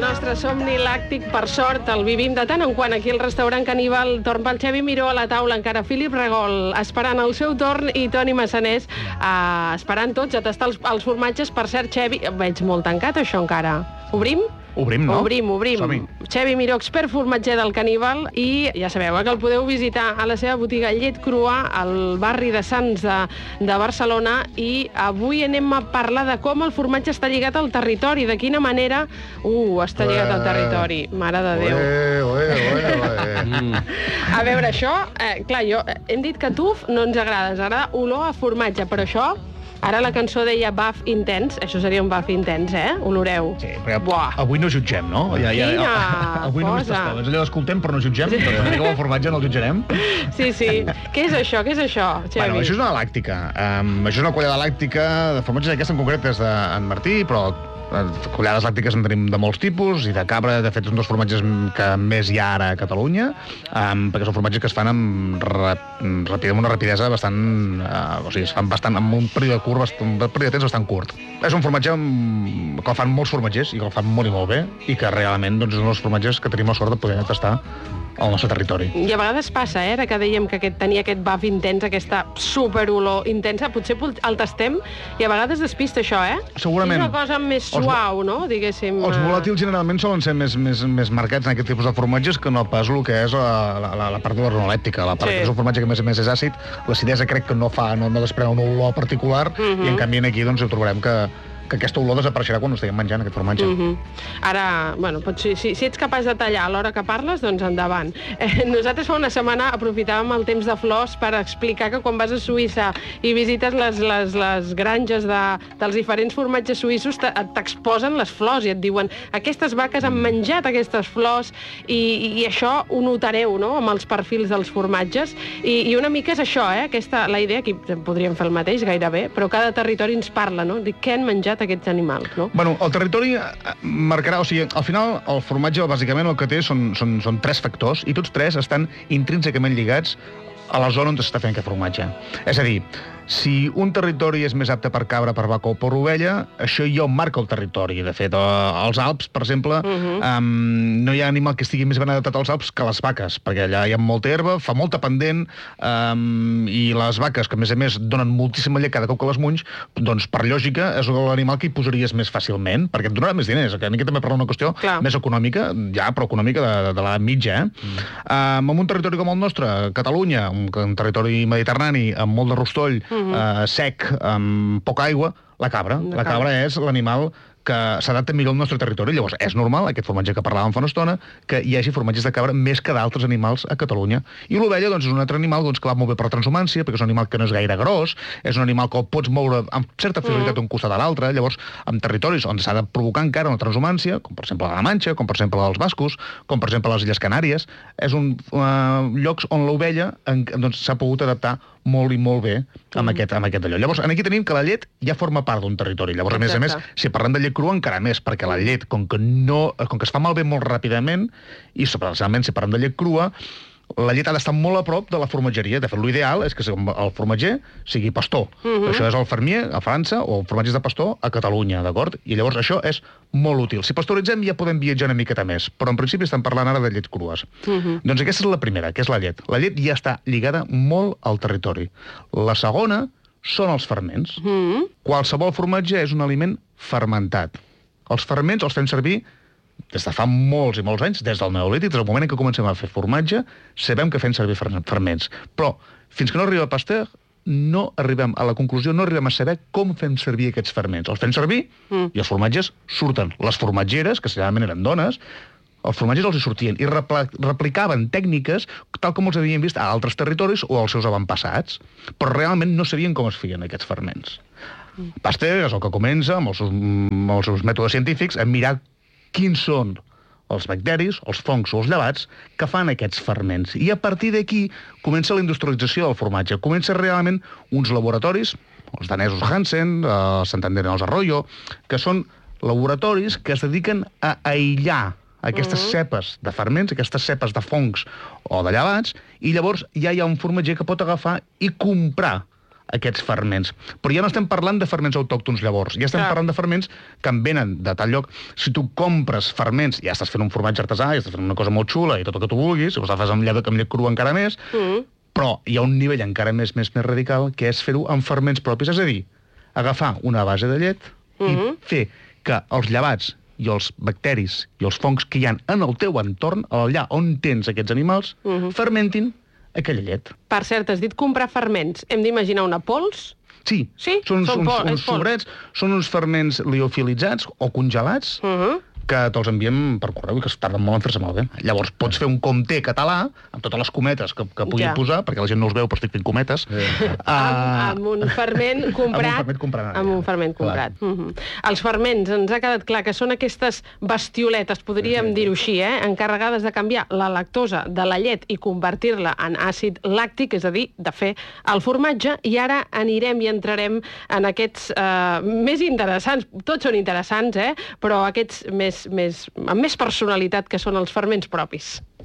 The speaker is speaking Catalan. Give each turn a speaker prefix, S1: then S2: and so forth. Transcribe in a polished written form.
S1: nostre somni làctic, per sort, el vivim de tant en quant aquí al restaurant Caníbal. Torn pel Xevi Miró a la taula, encara Philip Regol esperant el seu torn i Toni Massanés esperant tots a tastar els formatges. Per cert, Xevi, veig molt tancat això encara. Obrim?
S2: Obrim, no?
S1: Obrim.
S2: Som-hi.
S1: Xevi Miró, expert formatger del Caníbal, i ja sabeu que el podeu visitar a la seva botiga Llet Crua, al barri de Sants de Barcelona, i avui anem a parlar de com el formatge està lligat al territori, de quina manera està lligat al territori. Mare de Déu. A veure, això, clar, hem dit que tuf no ens agrada, ens agrada olor a formatge, però això... Ara la cançó deia baf intens, això seria un baf intens, Oloreu.
S2: Sí, però avui no jutgem, no?
S1: Quina
S2: avui no
S1: cosa.
S2: És allò l'escoltem però no jutgem, però que el formatge no el jutjarem.
S1: Sí. Què és això, Xevi?
S2: Bueno, això és una làctica. Això és una collada làctica de formatges, aquesta en concret és d'en Martí, però collades làctiques en tenim de molts tipus, i de cabra, de fet, són dos formatges que més hi ha ara a Catalunya, perquè són formatges que es fan amb una rapidesa bastant... o sigui, es fan bastant amb un període de temps bastant curt. És un formatge que el fan molts formatgers i que el fan molt i molt bé, i que realment és un dels formatges que tenim la sort de poder tastar al nostre territori.
S1: I a vegades passa, ara que dèiem que tenia aquest baf intens, aquesta superolor intensa, potser el tastem i a vegades despista això,
S2: Segurament.
S1: És una cosa més suau, no? Diguéssim.
S2: Els volàtils generalment solen ser més marcats en aquest tipus de formatges que no pas el que és la part de l'organolèptica. La part que és un formatge que a més és àcid, l'acidesa crec que no desprèn una olor particular, i en canvi aquí doncs ho trobarem que aquesta olor desapareixerà quan estiguem menjant aquest formatge.
S1: Ara, bueno, si ets capaç de tallar a l'hora que parles, doncs endavant. Nosaltres fa una setmana aprofitàvem el temps de flors per explicar que quan vas a Suïssa i visites les granges dels diferents formatges suïssos, t'exposen les flors i et diuen aquestes vaques han menjat aquestes flors, i això ho notareu, no?, amb els perfils dels formatges. I una mica és això, la idea, aquí podríem fer el mateix gairebé, però cada territori ens parla, no?, de què han menjat aquests animals, no?
S2: Bueno, el territori marcarà, o sigui, al final el formatge bàsicament el que té són tres factors, i tots tres estan intrínsecament lligats a la zona on s'està fent aquest formatge. És a dir, si un territori és més apte per cabra, per vaca o per ovella, això ja ho marca el territori. De fet, als Alps, per exemple, no hi ha animal que estigui més ben adaptat als Alps que les vaques, perquè allà hi ha molta herba, fa molta pendent, i les vaques, que a més donen moltíssima llet cada cop que les munys, doncs per lògica és l'animal que hi posaries més fàcilment, perquè et donarà més diners. Aquí també parla una qüestió més econòmica, però econòmica de l'edat mitja. En un territori com el nostre, Catalunya, un territori mediterrani, amb molt de rostoll, sec, amb poca aigua, la cabra. La cabra és l'animal que s'adapta millor al nostre territori. Llavors, és normal, aquest formatge que parlàvem fa una estona, que hi hagi formatges de cabra més que d'altres animals a Catalunya. I l'ovella, doncs, és un altre animal que va molt bé per transhumància, perquè és un animal que no és gaire gros, és un animal que el pots moure amb certa facilitat d'un costat a l'altre. Llavors, en territoris on s'ha de provocar encara una transhumància, com per exemple a la Manxa, com per exemple als Bascos, com per exemple a les Illes Canàries, és un llocs on l'ovella s'ha pogut adaptar molt i molt bé amb aquest d'allò. Llavors, aquí tenim que la llet ja forma part d'un territori. Llavors, a més, si parlem de llet crua, encara més, perquè la llet, com que es fa malbé molt ràpidament, i especialment si parlem de llet crua, la llet ha d'estar molt a prop de la formatgeria. De fet, l'ideal és que el formatger sigui pastor. Això és el fermier a França, o formatges de pastor a Catalunya, d'acord? I llavors això és molt útil. Si pasteuritzem ja podem viatjar una miqueta més, però en principi estem parlant ara de llet crues. Doncs aquesta és la primera, que és la llet. La llet ja està lligada molt al territori. La segona són els ferments. Qualsevol formatge és un aliment fermentat. Els ferments els fem servir des de fa molts i molts anys, des del Neolític, des del moment en què comencem a fer formatge, sabem que fem servir ferments. Però, fins que no arriba Pasteur, no arribem a la conclusió, no arribem a saber com fem servir aquests ferments. Els fem servir i els formatges surten. Les formatgeres, que generalment eren dones, els formatges els hi sortien i replicaven tècniques tal com els havien vist a altres territoris o als seus avantpassats, però realment no sabien com es feien aquests ferments. Pasteur és el que comença, amb els seus mètodes científics, a mirar quins són els bacteris, els fongs o els llevats que fan aquests ferments. I a partir d'aquí comença la industrialització del formatge. Comença realment uns laboratoris, els danesos Hansen, Santander els Arroyo, que són laboratoris que es dediquen a aïllar aquestes cepes de ferments, aquestes cepes de fongs o de llevats, i llavors ja hi ha un formatger que pot agafar i comprar aquests ferments. Però ja no estem parlant de ferments autòctons llavors, ja estem parlant de ferments que en venen de tal lloc. Si tu compres ferments, ja estàs fent un formatge artesà, ja estàs fent una cosa molt xula i tot el que tu vulguis, si ho fas amb llet crua encara més, però hi ha un nivell encara més radical, que és fer-ho amb ferments propis, és a dir, agafar una base de llet i fer que els llevats i els bacteris i els fongs que hi ha en el teu entorn, allà on tens aquests animals, fermentin aquella llet.
S1: Per cert, has dit comprar ferments. Hem d'imaginar una pols?
S2: Sí, són uns sobrets, són uns ferments liofilitzats o congelats, que te'ls enviem per correu i que es tarden molt en fer-se malbé. Llavors, pots fer un comté català, amb totes les cometes que pugui posar, perquè la gent no els veu, però estic fent cometes.
S1: Amb un ferment comprat. Amb un ferment comprat. Els ferments, ens ha quedat clar que són aquestes bestioletes, podríem dir-ho així, encarregades de canviar la lactosa de la llet i convertir-la en àcid làctic, és a dir, de fer el formatge, i ara anirem i entrarem en aquests més interessants, tots són interessants, però aquests amb més personalitat, que són els ferments propis.